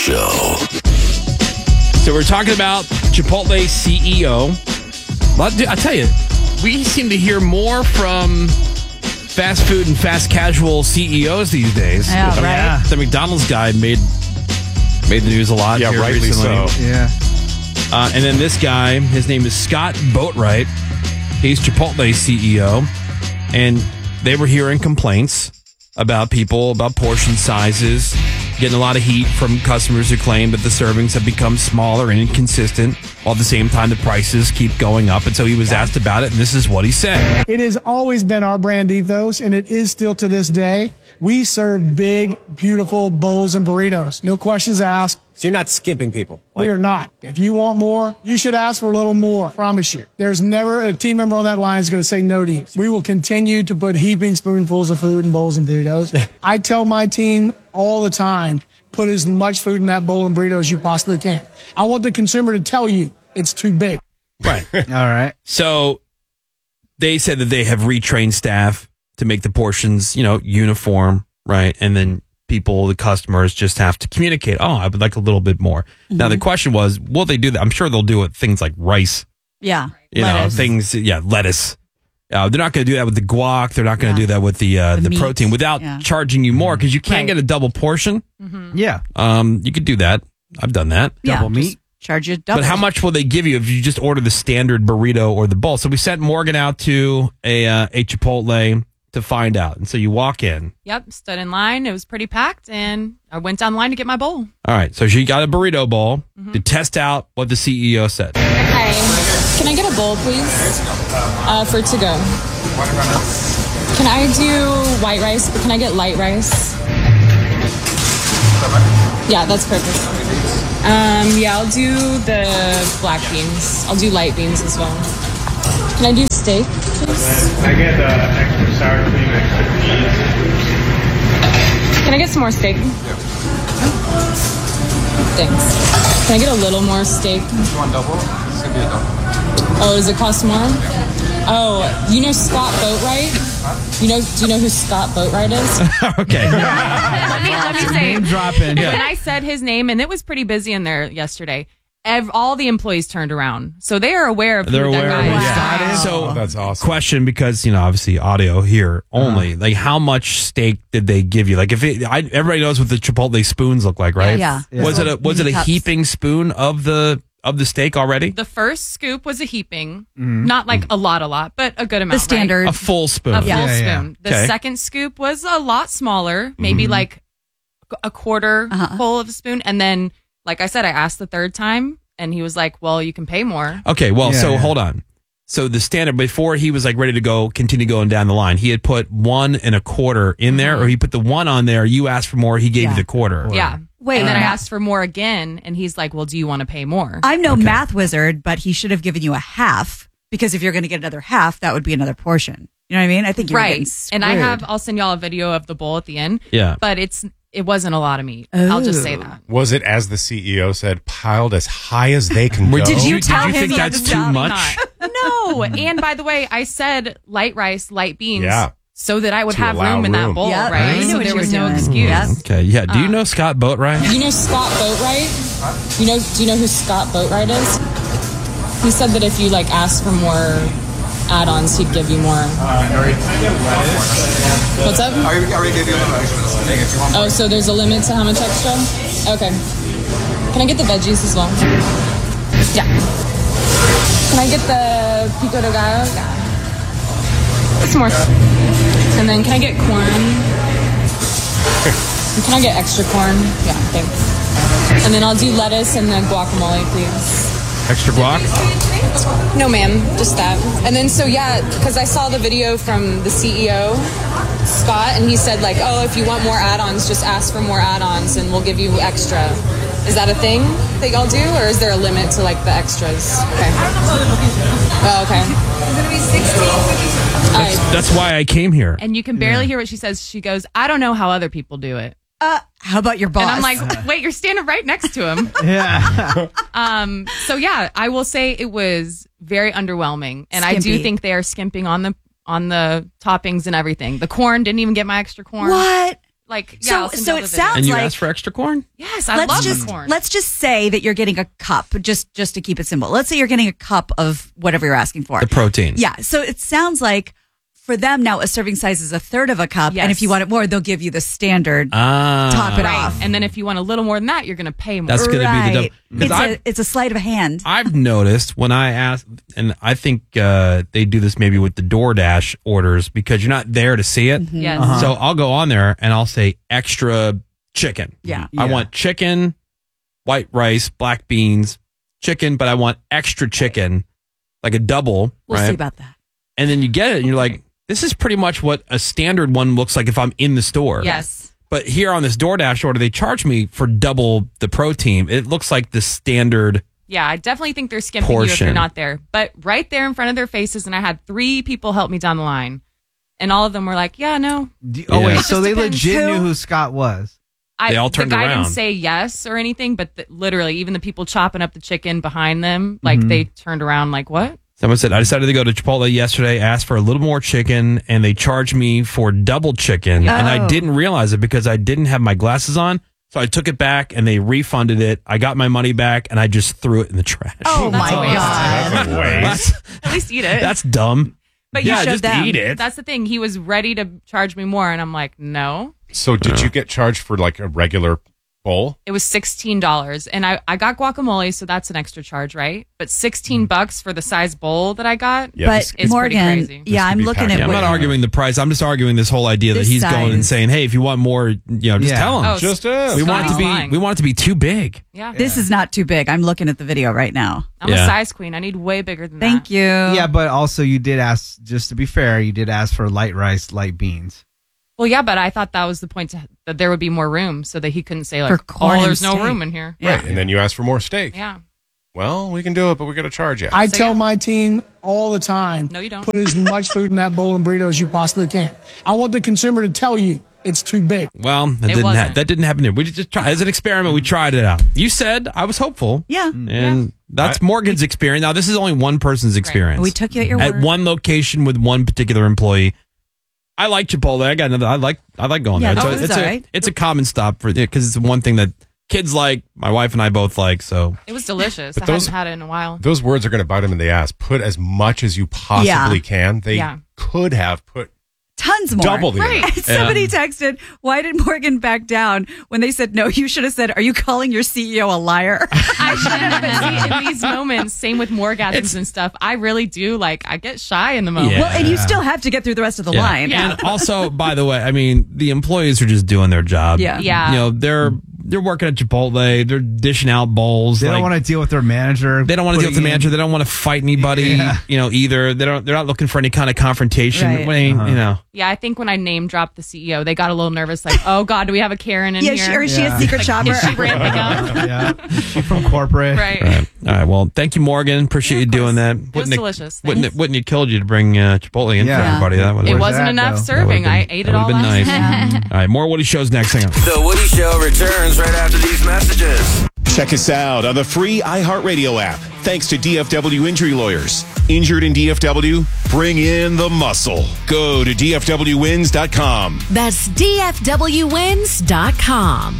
Show. So we're talking about Chipotle CEO. Well, I tell you, we seem to hear more from fast food and fast casual CEOs these days. Yeah, right. Yeah. The McDonald's guy made the news a lot. Yeah, here rightly recently. so. Yeah. And then this guy, his name is Scott Boatwright. He's Chipotle CEO. And they were hearing complaints about portion sizes, getting a lot of heat from customers who claim that the servings have become smaller and inconsistent, while at the same time the prices keep going up. And so he was asked about it, and this is what he said. It has always been our brand ethos, and it is still to this day. We serve big, beautiful bowls and burritos. No questions asked. So you're not skimping people? We are not. If you want more, you should ask for a little more. Promise you. There's never a team member on that line is going to say no to you. We will continue to put heaping spoonfuls of food in bowls and burritos. I tell my team all the time, put as much food in that bowl and burrito as you possibly can. I want the consumer to tell you it's too big. Right. All right. So they said that they have retrained staff to make the portions, uniform, right? And then the customers just have to communicate, I would like a little bit more. Mm-hmm. Now, the question was, will they do that? I'm sure they'll do it, things like rice, Yeah. lettuce. Lettuce. They're not going to do that with the guac. They're not going to do that with the meat. protein without charging you more, because you can't Right. get a double portion. Yeah. You could do that. I've done that. Double meat. just charge you double. But how much will they give you if you just order the standard burrito or the bowl? So we sent Morgan out to a Chipotle to find out. And so you walk in. Yep, stood in line. It was pretty packed, and I went down the line to get my bowl. All right. So she got a burrito bowl to test out what the CEO said. Hi. Can I get a bowl, please? For to go. Can I do white rice? Can I get light rice? Yeah, that's perfect. I'll do the black beans. I'll do light beans as well. Can I do steak, please? Can I get extra sour cream, extra cheese? Can I get some more steak? Thanks. Can I get a little more steak? You want double? It's gonna be a double. Oh, does it cost more? Oh, you know Scott Boatwright? Do you know who Scott Boatwright is? Okay. Let me say, Name dropping. when I said his name, and it was pretty busy in there yesterday, all the employees turned around. So they are aware of They're who aware that of guy who is. Scott is. Oh, So that's awesome. question, because, obviously audio here only, like how much steak did they give you? Like everybody knows what the Chipotle spoons look like, right? Yeah. Was it a Cups. heaping spoon of the steak already? The first scoop was a heaping, not like a lot, but a good amount. The standard. A full spoon. Right? A full Yeah. spoon. The Okay. second scoop was a lot smaller, maybe like a quarter full of a spoon. And then, like I said, I asked the third time, and he was like, well, you can pay more. Okay, well, Yeah, so yeah. hold on. So the standard, before he was like ready to continue going down the line, he had put 1 1/4 in there, or he put the 1 on there. You asked for more, he gave you the quarter. Yeah. Wait, and then I now- asked for more again, and he's like, well, do you want to pay more? I'm no math wizard, but he should have given you a half, because if you're going to get another half, that would be another portion. You know what I mean? I think you're getting Right. And I'll send y'all a video of the bowl at the end. Yeah. But it wasn't a lot of meat. I'll just say that. Was it, as the CEO said, piled as high as they can go? Did you tell did you him think he had that's to too stop? much? No. And by the way, I said light rice, light beans. Yeah. So that I would To have allow room in that room. bowl, Yeah, right? you knew So what there you was were no doing. excuse. Yes. Okay, yeah. Do you know Scott Boatwright? You know Scott Boatwright? Do you know who Scott Boatwright is? He said that if you ask for more add-ons, he'd give you more. What's up? I already gave you a little extra. If you want more. Oh, so there's a limit to how much extra? Okay. Can I get the veggies as well? Yeah. Can I get the pico de gallo? Yeah. Some more. And then can I get corn? Can I get extra corn? Yeah, thanks. And then I'll do lettuce and then guacamole, please. Extra guac? No, ma'am, just that. And then, because I saw the video from the CEO, Scott, and he said, if you want more add-ons, just ask for more add-ons and we'll give you extra. Is that a thing that y'all do, or is there a limit to, the extras? Okay. Oh, okay. It's going to be 16. That's why I came here. And you can barely hear what she says. She goes, I don't know how other people do it. How about your boss? And I'm like, wait, you're standing right next to him. Yeah. I will say it was very underwhelming. And I do Skimpy. think they are skimping on the toppings and everything. The corn, didn't even get my extra corn. What? like, So- I'll send so y'all it the sounds video. And you like- asked for extra corn? Yes, I love just the corn. let's just say that you're getting a cup, just to keep it simple. Let's say you're getting a cup of whatever you're asking for. The protein. Yeah. So it sounds like for them now a serving size is a third of a cup, and if Yes. you want it more, they'll give you the standard. Ah. Top it Right. off. And then if you want a little more than that, you're going to pay more. That's going to be the Right. because It's a sleight of hand. I've noticed when I ask, and I think they do this maybe with the DoorDash orders because you're not there to see it. Yes. So I'll go on there and I'll say extra chicken. Yeah. I want chicken, white rice, black beans, chicken, but I want extra chicken, like a double. We'll right? see about that. And then you get it and you're like, this is pretty much what a standard one looks like if I'm in the store. Yes. But here on this DoorDash order, they charge me for double the protein. It looks like the standard. Yeah, I definitely think they're skimping you if Portion. you're not there. But right there in front of their faces, and I had 3 people help me down the line. And all of them were like, yeah, no. Oh, Yeah. wait. It So just they depends legit who- knew who Scott was. They all turned the guy around. didn't say yes or anything, but literally, even the people chopping up the chicken behind them, like they turned around like, what? Someone said, I decided to go to Chipotle yesterday, asked for a little more chicken, and they charged me for double chicken. And I didn't realize it because I didn't have my glasses on. So I took it back and they refunded it. I got my money back and I just threw it in the trash. Oh That's my a waste. god! That's a waste. At least eat it. That's dumb. But you yeah, showed just them. eat it. That's the thing. He was ready to charge me more, and I'm like, no. So did you get charged for like a regular bowl? It was $16, and I got guacamole, so that's an extra charge, right? But $16 for the size bowl that I got. Yeah, But this- It's pretty Morgan, crazy. yeah, could I'm be looking packed. at Yeah, I'm what not arguing the price. I'm just arguing this whole idea that This he's going and size. saying, hey, if you want more, just Yeah. tell him. Oh, Just ask. we want it to Scott's lying. be too big. Yeah. This is not too big. I'm looking at the video right now. I'm Yeah. a size queen. I need way bigger than Thank that. you. Yeah, but also you did ask, just to be fair, you did ask for light rice, light beans. Well, yeah, but I thought that was the point, that there would be more room so that he couldn't say, like, For corn and there's no steak. room in here. Yeah. Right. And then you asked for more steak. Yeah. Well, we can do it, but we got to charge you. I So, tell yeah. my team all the time, No, you don't. put as much food in that bowl and burrito as you possibly can. I want the consumer to tell you it's too big. Well, that wasn't. didn't happen here. We just tried as an experiment. We tried it out. You said I was hopeful. Yeah. And that's Morgan's experience. Now, this is only one person's experience. We took you at your At word. one location with one particular employee. I like Chipotle. I got another. I like going Yeah, there. no, it's all right. It's a common stop for because it's one thing that kids like. My wife and I both like. So It was delicious. But I those- hadn't had it in a while. Those words are going to bite him in the ass. Put as much as you possibly Yeah. can. They Yeah. could have put Tons more. double the Right. amount. Somebody texted, why did Morgan back down? When they said no, you should have said, are you calling your CEO a liar? I shouldn't, but see, in these moments, same with morgasms and stuff, I really do, I get shy in the moment. Yeah. Well, and you still have to get through the rest of the Yeah. line. Yeah. And also, by the way, I mean the employees are just doing their job. Yeah. Yeah. You know, they're working at Chipotle. They're dishing out bowls. They don't like- want to deal with their manager. They don't want to deal with the putting in- manager. They don't want to fight anybody. You know, either they're not looking for any kind of confrontation. Right. You know, Yeah, I think when I name dropped the CEO, they got a little nervous, like, oh, God, do we have a Karen in Yeah, here? is she a secret shopper? Is she ramping up? Yeah. She's from corporate. Right. all right. Well, thank you, Morgan. Appreciate Yeah, you of doing that. course. It was delicious. Wouldn't it killed you to bring Chipotle in for Yeah. everybody? That would It Where's wasn't that, enough though? serving. I ate it all been last nice. night. All right, more Woody Shows next. Hang on. The Woody Show returns right after these messages. Check us out on the free iHeartRadio app. Thanks to DFW Injury Lawyers. Injured in DFW? Bring in the muscle. Go to DFWWins.com. That's DFWWins.com.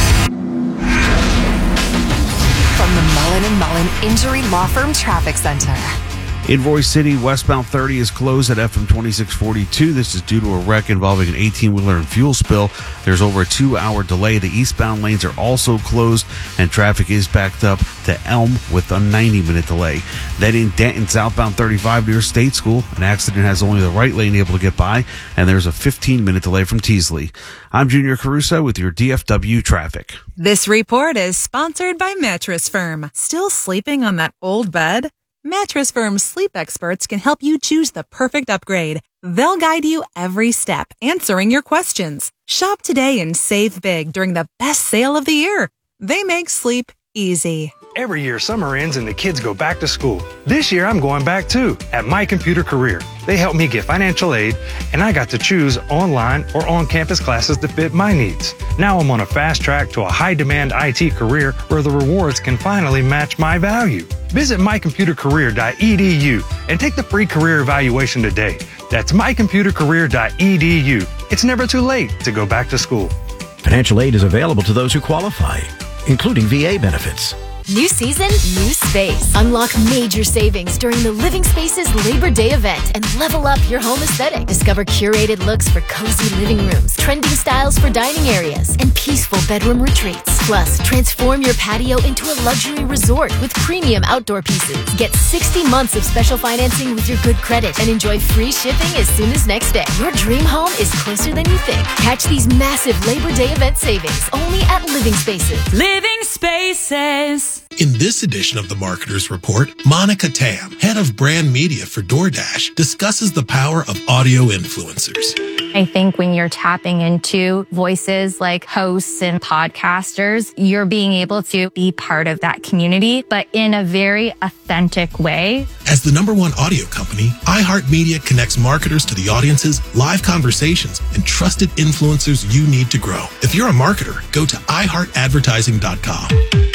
From the Mullen & Mullen Injury Law Firm Traffic Center. In Royce City, westbound 30 is closed at FM 2642. This is due to a wreck involving an 18-wheeler and fuel spill. There's over a 2-hour delay. The eastbound lanes are also closed, and traffic is backed up to Elm with a 90-minute delay. Then in Denton, southbound 35 near State School, an accident has only the right lane able to get by, and there's a 15-minute delay from Teasley. I'm Junior Caruso with your DFW traffic. This report is sponsored by Mattress Firm. Still sleeping on that old bed? Mattress Firm's sleep experts can help you choose the perfect upgrade. They'll guide you every step, answering your questions. Shop today and save big during the best sale of the year. They make sleep easy. Every year, summer ends and the kids go back to school. This year, I'm going back too at My Computer Career. They helped me get financial aid, and I got to choose online or on-campus classes to fit my needs. Now I'm on a fast track to a high-demand IT career where the rewards can finally match my value. Visit mycomputercareer.edu and take the free career evaluation today. That's mycomputercareer.edu. It's never too late to go back to school. Financial aid is available to those who qualify, including VA benefits. New season, new space. Unlock major savings during the Living Spaces Labor Day event and level up your home aesthetic. Discover curated looks for cozy living rooms, trending styles for dining areas, and peaceful bedroom retreats. Plus, transform your patio into a luxury resort with premium outdoor pieces. Get 60 months of special financing with your good credit and enjoy free shipping as soon as next day. Your dream home is closer than you think. Catch these massive Labor Day event savings only at Living Spaces. Living Spaces. In this edition of the Marketer's Report, Monica Tam, head of brand media for DoorDash, discusses the power of audio influencers. I think when you're tapping into voices like hosts and podcasters, you're being able to be part of that community, but in a very authentic way. As the #1 audio company, iHeartMedia connects marketers to the audiences, live conversations, and trusted influencers you need to grow. If you're a marketer, go to iHeartAdvertising.com.